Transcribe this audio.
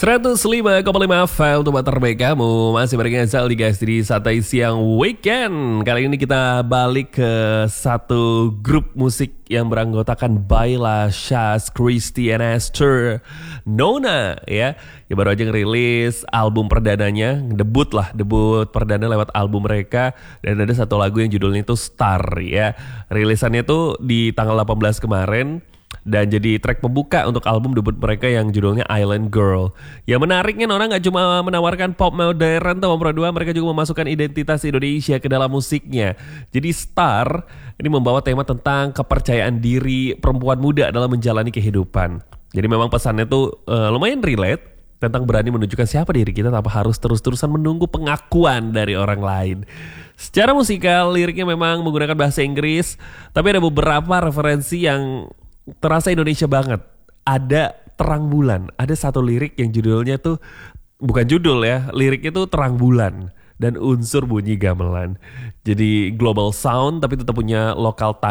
105,5 FM untuk terbaik kamu. Masih bergeser di guys di Santai Siang Weekend. Kali ini kita balik ke satu grup musik yang beranggotakan Baila, Shaz, Christy, and Esther, Nona ya. Ya baru aja ngerilis album perdananya, debut perdana lewat album mereka. Dan ada satu lagu yang judulnya itu Star ya. Rilisannya tuh di tanggal 18 kemarin. Dan jadi track pembuka untuk album debut mereka yang judulnya Island Girl. Yang menariknya Nona gak cuma menawarkan pop modern atau Pro 2, mereka juga memasukkan identitas Indonesia ke dalam musiknya. Jadi Star ini membawa tema tentang kepercayaan diri perempuan muda dalam menjalani kehidupan. Jadi memang pesannya tuh lumayan relate tentang berani menunjukkan siapa diri kita tanpa harus terus-terusan menunggu pengakuan dari orang lain. Secara musikal liriknya memang menggunakan bahasa Inggris, tapi ada beberapa referensi yang terasa Indonesia banget. Ada Terang Bulan. Ada satu lirik yang judulnya tuh bukan judul ya, liriknya tuh Terang Bulan dan unsur bunyi gamelan. Jadi global sound tapi tetap punya lokal